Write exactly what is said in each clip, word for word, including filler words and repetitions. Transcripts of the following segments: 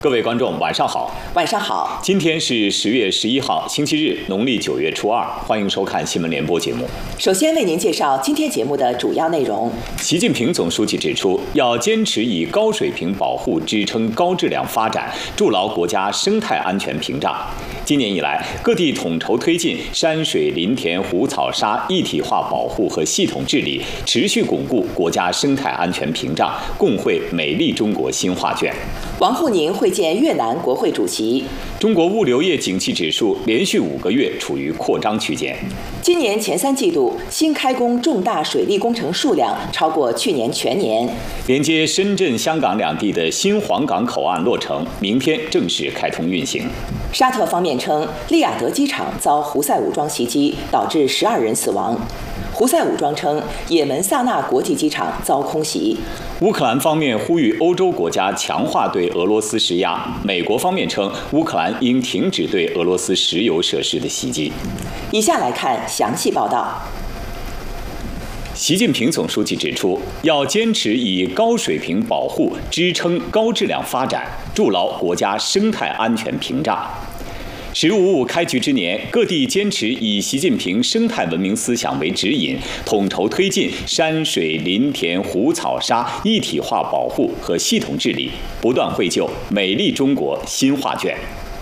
各位观众，晚上好！ 晚上好！ 今天是十月十一号，星期日，农历九月初二。欢迎收看新闻联播节目。 首先为您介绍今天节目的主要内容。 习近平总书记指出，要坚持以高水平保护支撑高质量发展，筑牢国家生态安全屏障。今年以来，各地统筹推进山水林田湖草沙一体化保护和系统治理，持续巩固国家生态安全屏障，共绘美丽中国新画卷。 王沪宁会见越南国会主席。 中国物流业景气指数连续五个月处于扩张区间。 今年前三季度新开工重大水利工程数量超过去年全年。 连接深圳、香港两地的新皇岗口岸落成，明天正式开通运行。 沙特方面称，利雅得机场遭胡塞武装袭击，导致十二人死亡。胡塞武装称，也门萨那国际机场遭空袭。 乌克兰方面呼吁欧洲国家强化对俄罗斯施压。美国方面称，乌克兰应停止对俄罗斯石油设施的袭击。 以下来看详细报道。 习近平总书记指出，要坚持以高水平保护支撑高质量发展，筑牢国家生态安全屏障。十五五开局之年，各地坚持以习近平生态文明思想为指引，统筹推进山水林田湖草沙一体化保护和系统治理，不断绘就美丽中国新画卷。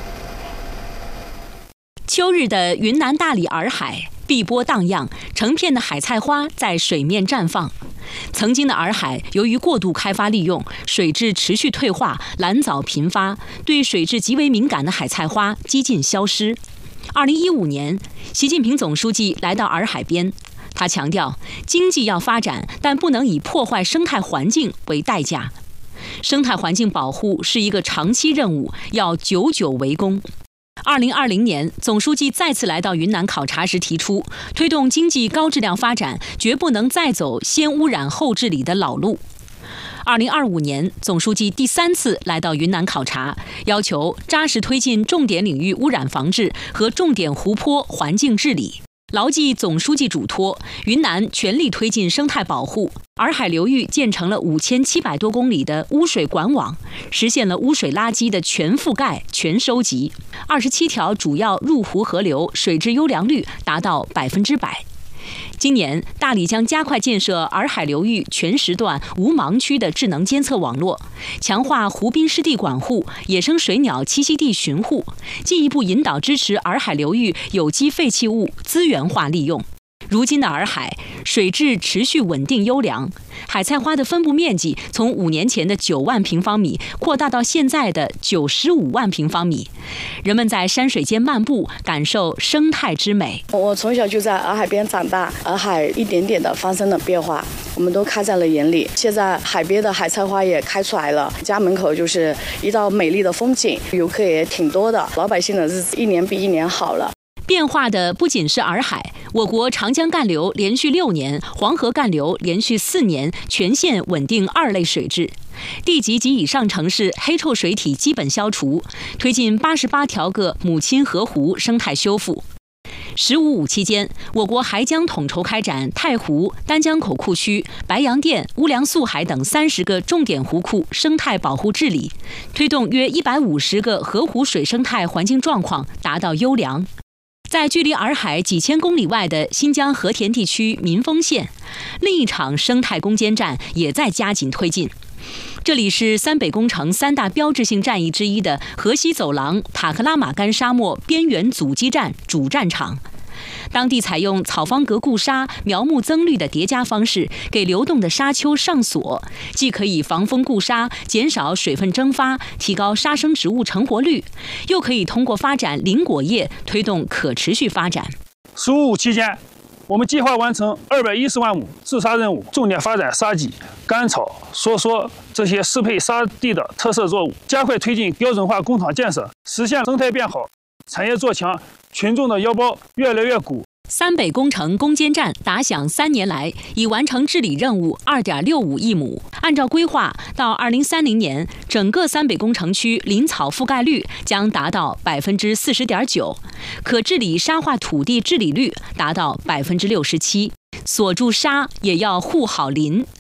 秋日的云南大理洱海，碧波荡漾，成片的海菜花在水面绽放。曾经的洱海由于过度开发利用，水质持续退化，蓝藻频发，对水质极为敏感的海菜花几近消失。二零一五年，习近平总书记来到洱海边，他强调，经济要发展，但不能以破坏生态环境为代价。生态环境保护是一个长期任务，要久久为功。二零二零年，总书记再次来到云南考察时提出，推动经济高质量发展，绝不能再走先污染后治理的老路。二零二五年，总书记第三次来到云南考察，要求扎实推进重点领域污染防治和重点湖泊环境治理。牢记总书记嘱托，云南全力推进生态保护，洱海流域建成了五千七百多公里的污水管网，实现了污水垃圾的全覆盖、全收集。二十七条主要入湖河流水质优良率达到百分之百。今年，大理将加快建设洱海流域全时段无盲区的智能监测网络，强化湖滨湿地管护、野生水鸟栖息地巡护，进一步引导支持洱海流域有机废弃物资源化利用。如今的洱海水质持续稳定优良，海菜花的分布面积从五年前的九万平方米扩大到现在的九十五万平方米。人们在山水间漫步，感受生态之美。 我从小就在洱海边长大，洱海一点点的发生了变化，我们都看在了眼里。现在海边的海菜花也开出来了，家门口就是一道美丽的风景，游客也挺多的，老百姓的日子一年比一年好了。 变化的不仅是洱海，我国长江干流连续六年，黄河干流连续四年全线稳定二类水质，地级及以上城市黑臭水体基本消除，推进八十八条个母亲河湖生态修复。十五五期间，我国还将统筹开展太湖、丹江口库区、白洋淀、乌梁素海等三十个重点湖库生态保护治理，推动约一百五十个河湖水生态环境状况达到优良。在距离洱海几千公里外的新疆和田地区民丰县，另一场生态攻坚战也在加紧推进。这里是三北工程三大标志性战役之一的河西走廊塔克拉玛干沙漠边缘阻击战主战场。当地采用草方格固沙、苗木增绿的叠加方式，给流动的沙丘上锁，既可以防风固沙，减少水分蒸发，提高沙生植物成活率，又可以通过发展林果业推动可持续发展。 十五五期间，我们计划完成二百一十万亩治沙任务，重点发展沙棘、甘草、梭梭这些适配沙地的特色作物，加快推进标准化工厂建设，实现生态变好、产业做强，群众的腰包越来越鼓。 三北工程攻坚战打响三年来，已完成治理任务二点六五亿亩。按照规划，到二零三零年，整个三北工程区林草覆盖率将达到百分之四十点九，可治理沙化土地治理率达到百分之六十七。锁住沙，也要护好林。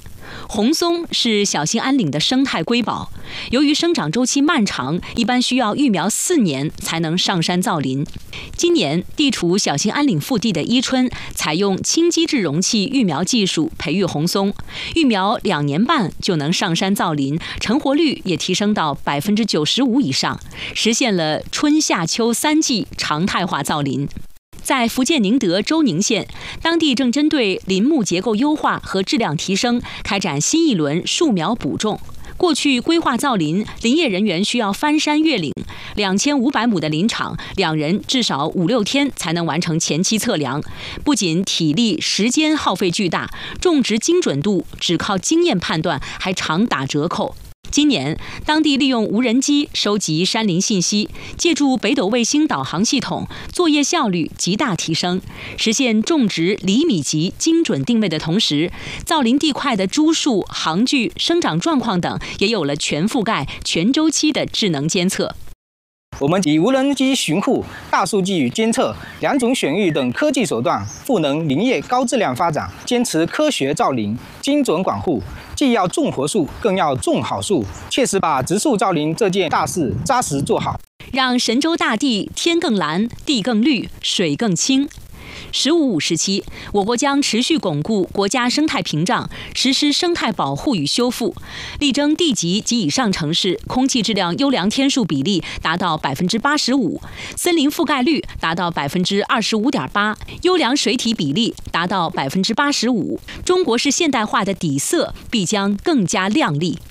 红松是小兴安岭的生态瑰宝，由于生长周期漫长，一般需要育苗四年才能上山造林。今年地处小兴安岭腹地的伊春，采用轻基质容器育苗技术培育红松，育苗两年半就能上山造林，成活率也提升到百分之九十五以上，实现了春夏秋三季常态化造林。在福建宁德周宁县，当地正针对林木结构优化和质量提升，开展新一轮树苗补种。过去规划造林，林业人员需要翻山越岭，两千五百亩的林场，两人至少五六天才能完成前期测量，不仅体力、时间耗费巨大，种植精准度只靠经验判断还常打折扣。今年，当地利用无人机收集山林信息，借助北斗卫星导航系统，作业效率极大提升，实现种植厘米级精准定位的同时，造林地块的株数、行距、生长状况等也有了全覆盖、全周期的智能监测。 我们以无人机巡护、大数据监测两种选育等科技手段，赋能林业高质量发展，坚持科学造林、精准管护，既要种活树，更要种好树，切实把植树造林这件大事扎实做好， 让神州大地天更蓝、地更绿、水更清。十五五时期，我国将持续巩固国家生态屏障，实施生态保护与修复，力争地级及以上城市空气质量优良天数比例达到百分之八十五，森林覆盖率达到百分之二十五点八，优良水体比例达到百分之八十五。中国式现代化的底色必将更加亮丽。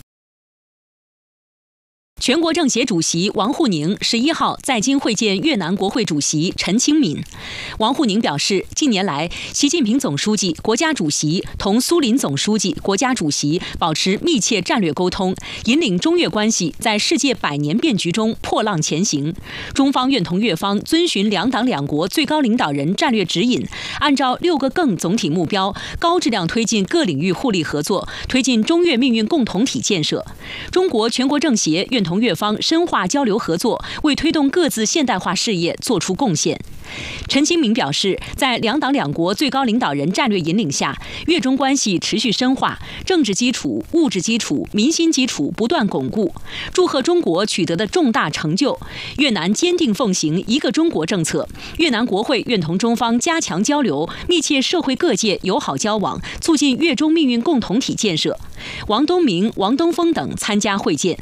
全国政协主席王沪宁十一号在京会见越南国会主席陈清敏。王沪宁表示，近年来，习近平总书记、国家主席同苏林总书记、国家主席保持密切战略沟通，引领中越关系在世界百年变局中破浪前行。中方愿同越方遵循两党两国最高领导人战略指引，按照六个更总体目标，高质量推进各领域互利合作，推进中越命运共同体建设。中国全国政协愿同越方深化交流合作，为推动各自现代化事业作出贡献。陈清敏表示，在两党两国最高领导人战略引领下，越中关系持续深化，政治基础、物质基础、民心基础不断巩固。祝贺中国取得的重大成就，越南坚定奉行一个中国政策。越南国会愿同中方加强交流，密切社会各界友好交往，促进越中命运共同体建设。王东明、王东峰等参加会见。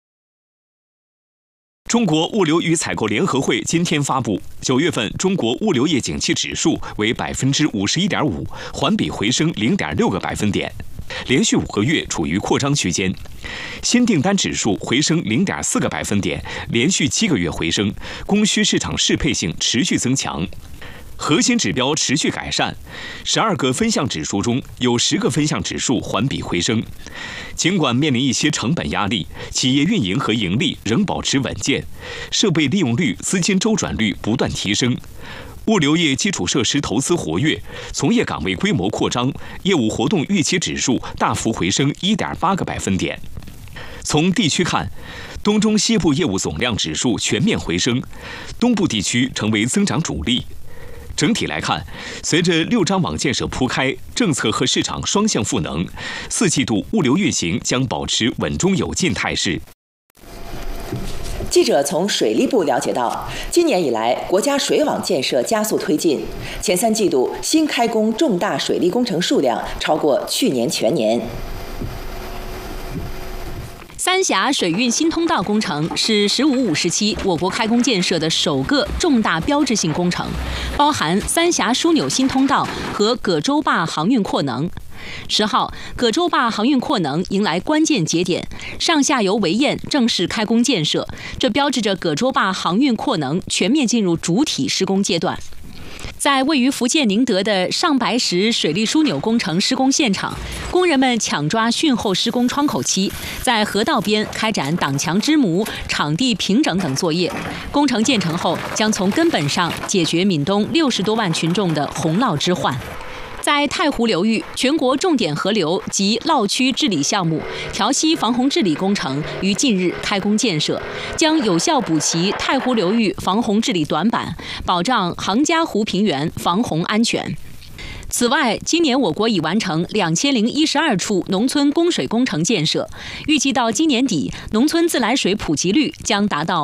中国物流与采购联合会今天发布，九月份中国物流业景气指数为百分之五十一点五，环比回升零点六个百分点，连续五个月处于扩张区间。新订单指数回升零点四个百分点，连续七个月回升，供需市场适配性持续增强。核心指标持续改善，十二个分项指数中有十个分项指数环比回升。尽管面临一些成本压力，企业运营和盈利仍保持稳健，设备利用率、资金周转率不断提升。物流业基础设施投资活跃，从业岗位规模扩张，业务活动预期指数大幅回升一点八个百分点。从地区看，东中西部业务总量指数全面回升，东部地区成为增长主力。整体来看，随着六张网建设铺开，政策和市场双向赋能，四季度物流运行将保持稳中有进态势。 记者从水利部了解到，今年以来，国家水网建设加速推进，前三季度新开工重大水利工程数量超过去年全年。 三峡水运新通道工程是“十五五”时期我国开工建设的首个重大标志性工程，包含三峡枢纽新通道和葛洲坝航运扩能。十号，葛洲坝航运扩能迎来关键节点，上下游围堰正式开工建设，这标志着葛洲坝航运扩能全面进入主体施工阶段。在位于福建宁德的上白石水利枢纽工程施工现场，工人们抢抓汛后施工窗口期，在河道边开展挡墙支模、场地平整等作业。工程建成后，将从根本上解决闽东六十多万群众的洪涝之患。在太湖流域，全国重点河流及涝区治理项目调溪防洪治理工程于近日开工建设，将有效补齐太湖流域防洪治理短板，保障杭嘉湖平原防洪安全。 此外，今年我国已完成两千零一十二处农村供水工程建设，预计到今年底，农村自来水普及率将达到